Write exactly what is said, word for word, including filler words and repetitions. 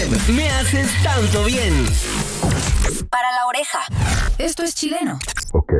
Me haces tanto bien. Para la oreja. Esto es chileno. Ok.